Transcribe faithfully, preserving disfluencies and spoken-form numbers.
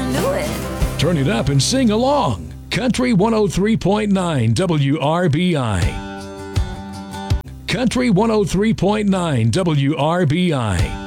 do it. Turn it up and sing along. Country one oh three point nine W R B I. Country one oh three point nine W R B I.